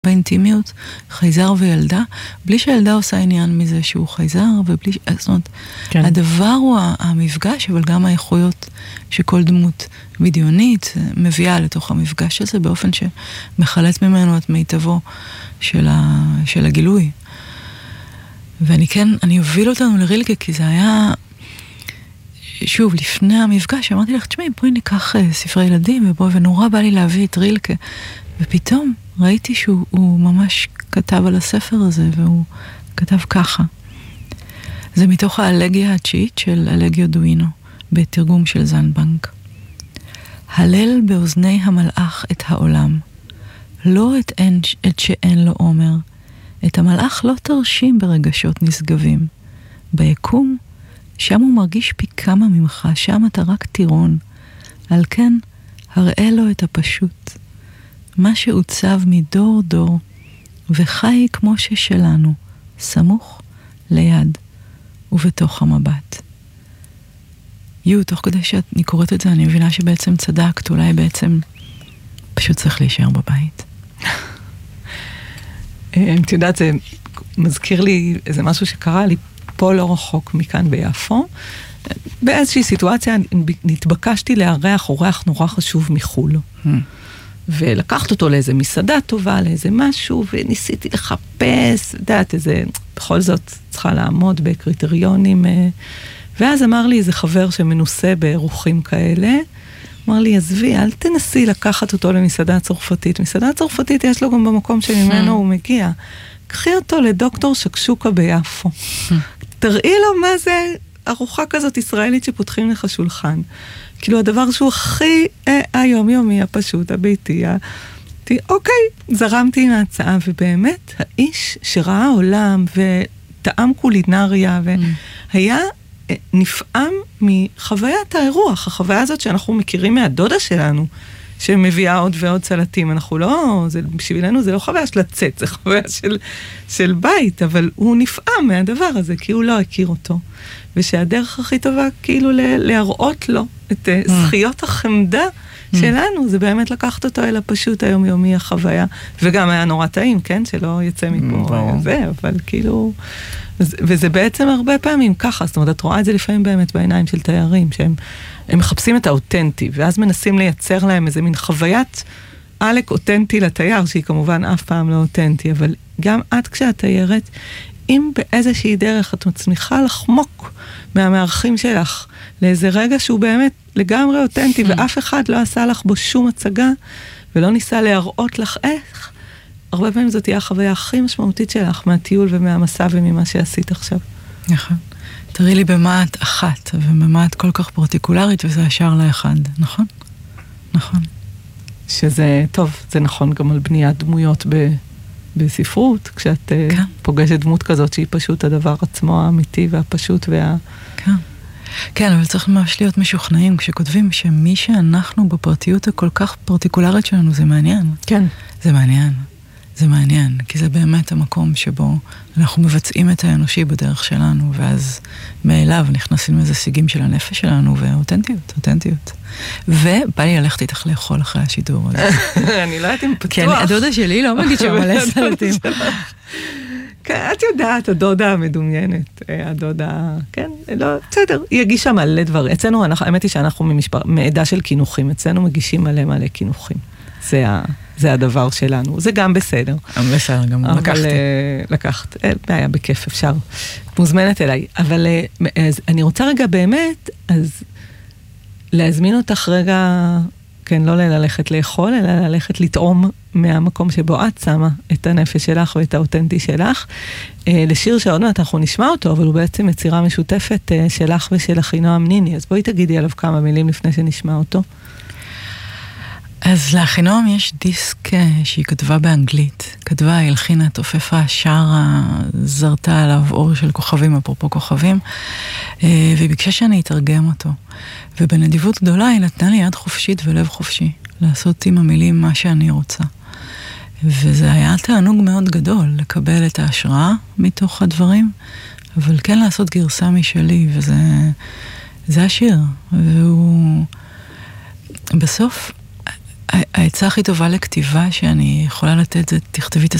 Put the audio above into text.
באינטימיות, חייזר וילדה, בלי שהילדה עושה עניין מזה שהוא חייזר, ובלי, זאת אומרת, כן. הדבר הוא המפגש, אבל גם האיכויות שכל דמות בדיונית מביאה לתוך המפגש הזה, באופן שמחלט ממנו את מיטבו של הגילוי. אני אוביל אותנו לרילקה, כי זה היה, שוב, לפני המפגש, אמרתי לך, תשמעי, בואי ניקח ספרי ילדים, ונורא בא לי להביא את רילקה, ופתאום ראיתי שהוא ממש כתב על הספר הזה, והוא כתב ככה. זה מתוך האלגיה התשיעית של אלגיו דואינו, בתרגום של זנבנק. הלל באוזני המלאך את העולם, לא את שאין לו אומר, את המלאך לא תרשים ברגשות נשגבים. ביקום, שם הוא מרגיש פי כמה ממך, שם אתה רק טירון. על כן, הראה לו את הפשוט. מה שעוצב מדור דור, וחי כמו ששלנו, סמוך ליד ובתוך המבט. תוך כדי שאני קוראת את זה, אני מבינה שבעצם צדקת, אולי בעצם פשוט צריך להישאר בבית. את יודעת, זה מזכיר לי איזה משהו שקרה לי פה לא רחוק מכאן ביפו. באיזושהי סיטואציה נתבקשתי לארח אורח נורא חשוב מחול. ולקחת אותו לאיזה מסעדה טובה, לאיזה משהו, וניסיתי לחפש, יודעת, בכל זאת צריכה לעמוד בקריטריונים. ואז אמר לי איזה חבר שמנוסה באירוחים כאלה, אמר לי, עזבי, אל תנסי לקחת אותו למסעדה צרפתית. מסעדה צרפתית יש לו גם במקום שממנו הוא מגיע. קחי אותו לדוקטור שקשוקה ביפו. תראי לו מה זה ארוחה כזאת ישראלית שפותחים לך שולחן. כאילו הדבר שהוא הכי היומיומי, הפשוט, הביתי. אוקיי, זרמתי עם ההצעה, ובאמת האיש שראה עולם וטעם קולינריה, והיה נפעם מחוויית האירוח, החוויה הזאת שאנחנו מכירים מהדודה שלנו, שמביאה עוד ועוד סלטים. אנחנו לא, בשבילנו זה לא חוויה של לצאת, זה חוויה של בית, אבל הוא נפעם מהדבר הזה, כי הוא לא הכיר אותו. ושהדרך הכי טובה, כאילו להראות לו את זכיות החמדה שלנו, זה באמת לקחת אותו אל הפשוט היומיומי, החוויה, וגם היה נורא טעים, כן? שלא יצא מפה זה, אבל כאילו, וזה בעצם הרבה פעמים ככה, זאת אומרת, את רואה את זה לפעמים באמת בעיניים של תיירים, שהם מחפשים את האותנטי, ואז מנסים לייצר להם איזה מין חוויית עלק אותנטי לתייר, שהיא כמובן אף פעם לא אותנטי, אבל גם את כשאת תיירת, אם באיזושהי דרך את מצליחה לחמוק מהמארחים שלך לאיזה רגע שהוא באמת לגמרי אותנטי, ואף אחד לא עשה לך בו שום הצגה, ולא ניסה להראות לך איך, הרבה פעמים זאת תהיה החוויה הכי משמעותית שלך מהטיול ומהמסע וממה שעשית עכשיו. נכון. תראי לי במה את אחת, ובמה את כל כך פרטיקולרית, וזה השאר לאחד, נכון? נכון. שזה, טוב, זה נכון גם על בניית דמויות בספרות, כשאת פוגשת דמות כזאת שהיא פשוט הדבר עצמו האמיתי והפשוט כן, אבל צריך ממש להיות משוכנעים כשכותבים שמי שאנחנו בפרטיות הכל כך פרטיקולרית שלנו זה מעניין. כן. זה מעניין, כי זה באמת המקום שבו אנחנו מבצעים את האנושי בדרך שלנו, ואז מאליו נכנסים איזה סיגים של הנפש שלנו, ואותנטיות. ובא לי ללכת איתך לאכול אחרי השידור הזה. אני לא יודעת אם פתוח. כן, הדודה שלי לא מגישה מלא סלטים. כן, את יודעת, הדודה המדומיינת, הדודה, כן, לא, בסדר, היא הגישה מלא דברים. אצלנו, האמת היא שאנחנו מעדה של כינוכים, אצלנו מגישים מלא כינוכים. זה הדבר שלנו, זה גם בסדר. בסדר, גם לקחת, היה בכיף, אפשר. מוזמנת אליי. אבל אני רוצה רגע באמת, אז להזמין אותך רגע, כן, לא ללכת לאכול, אלא ללכת לטעום מהמקום שבו את שמה את הנפש שלך ואת האותנטי שלך. לשיר שעוד מעט אנחנו נשמע אותו, אבל הוא בעצם יצירה משותפת שלך ושל אחינועם ניני. אז בואי תגידי עליו כמה מילים לפני שנשמע אותו. אז לאחינועם יש דיסק שהיא כתבה באנגלית. כתבה, הלחינה, תופפה, שרה, זרתה עליו אור של כוכבים, אפרופו כוכבים, והיא ביקשה שאני אתרגם אותו. ובנדיבות גדולה היא נתנה לי יד חופשית ולב חופשי, לעשות עם המילים מה שאני רוצה. וזה היה תענוג מאוד גדול, לקבל את ההשראה מתוך הדברים, אבל כן לעשות גרסה משלי, וזה השיר. והוא בסוף, העצה הכי טובה לכתיבה שאני יכולה לתת זה תכתבי את